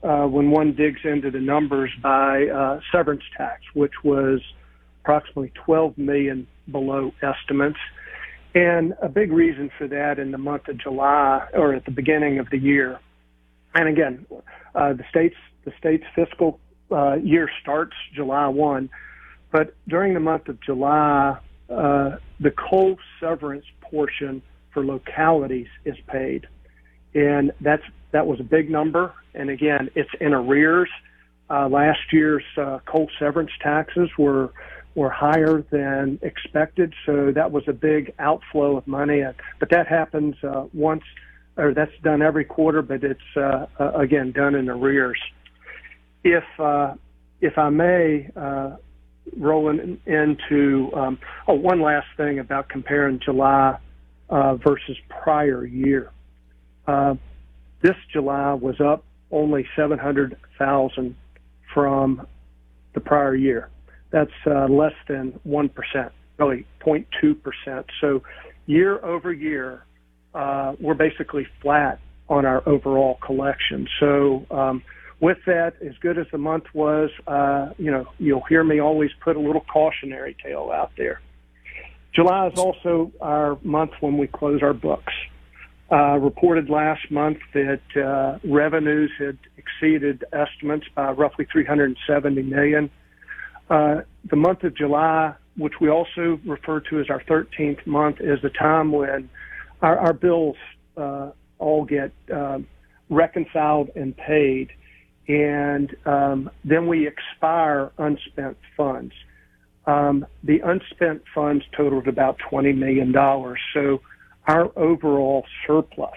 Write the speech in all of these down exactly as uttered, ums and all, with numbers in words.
uh, when one digs into the numbers by uh, severance tax, which was approximately twelve million dollars below estimates. And a big reason for that in the month of July, or at the beginning of the year. And again, uh, the state's the state's fiscal uh, year starts July first, but during the month of July, uh, the coal severance portion for localities is paid, and that's that was a big number. And again, it's in arrears. Uh, last year's uh, coal severance taxes were were higher than expected, so that was a big outflow of money. But that happens uh, once, or that's done every quarter, but it's uh, uh, again done in arrears. If uh, if I may, uh, rolling into um, oh, one last thing about comparing July uh, versus prior year. Uh, this July was up only seven hundred thousand from the prior year. That's uh, less than one percent, really zero point two percent. So year over year, uh, we're basically flat on our overall collection. So um, with that, as good as the month was, uh, you know, you'll hear me always put a little cautionary tale out there. July is also our month when we close our books. Uh, reported last month that uh, revenues had exceeded estimates by roughly three hundred seventy million dollars. Uh, the month of July, which we also refer to as our thirteenth month, is the time when our, our bills uh, all get uh, reconciled and paid, and um, then we expire unspent funds. Um, the unspent funds totaled about twenty million dollars. So our overall surplus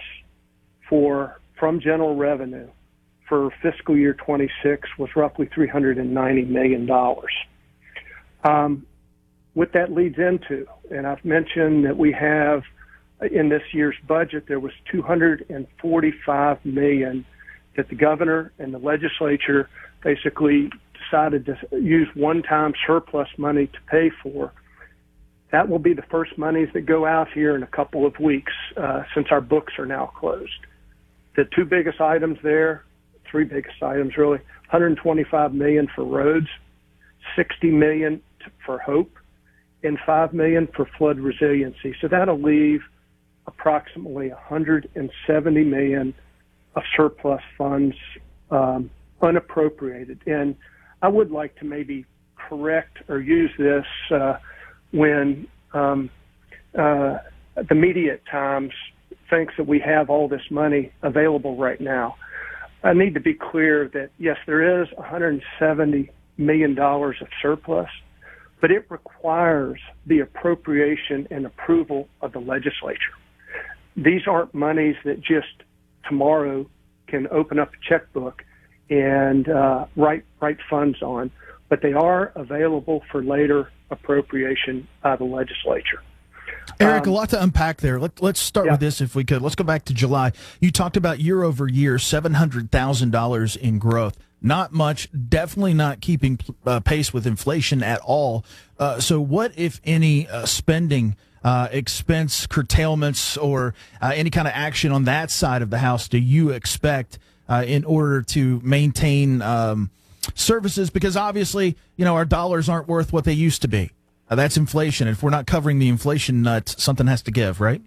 for from general revenue for fiscal year twenty-six was roughly three hundred ninety million dollars. Um, what that leads into, and I've mentioned that we have in this year's budget, there was two hundred forty-five million dollars that the governor and the legislature basically decided to use one-time surplus money to pay for. That will be the first monies that go out here in a couple of weeks uh, since our books are now closed. The two biggest items there, three biggest items really, one hundred twenty-five million dollars for roads, sixty million dollars for HOPE, and five million dollars for flood resiliency. So that'll leave approximately one hundred seventy million dollars of surplus funds um, unappropriated. And I would like to maybe correct or use this uh, when um, uh, the media at times thinks that we have all this money available right now. I need to be clear that, yes, there is one hundred seventy million dollars of surplus, but it requires the appropriation and approval of the legislature. These aren't monies that just tomorrow can open up a checkbook and uh, write, write funds on, but they are available for later appropriation by the legislature. Eric, Um, a lot to unpack there. Let, let's start yeah. with this if we could. Let's go back to July. You talked about year over year, seven hundred thousand dollars in growth. Not much, definitely not keeping uh, pace with inflation at all. Uh, so what, if any, uh, spending, uh, expense curtailments or uh, any kind of action on that side of the house do you expect uh, in order to maintain um, services? Because obviously, you know, our dollars aren't worth what they used to be. Uh, that's inflation. If we're not covering the inflation nut, something has to give, right?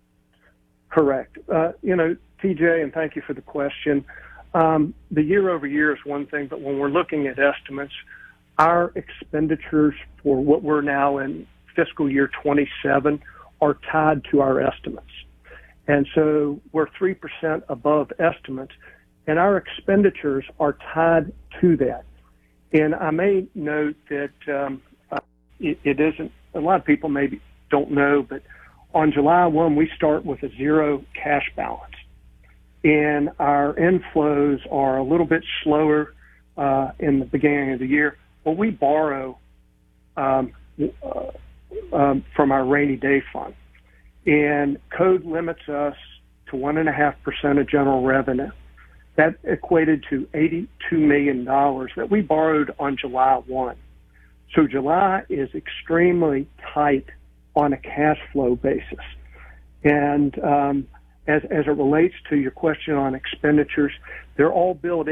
Correct. Uh, you know, T J, and thank you for the question. Um, the year over year is one thing, but when we're looking at estimates, our expenditures for what we're now in fiscal year twenty-seven are tied to our estimates. And so we're three percent above estimates, and our expenditures are tied to that. And I may note that um, uh, it, it isn't, a lot of people maybe don't know, but on July first, we start with a zero cash balance. And our inflows are a little bit slower uh, in the beginning of the year. Well, we borrow um, uh, um, from our rainy day fund. And code limits us to one point five percent of general revenue. That equated to eighty-two million dollars that we borrowed on July first. So July is extremely tight on a cash flow basis. And um, as, as it relates to your question on expenditures, they're all built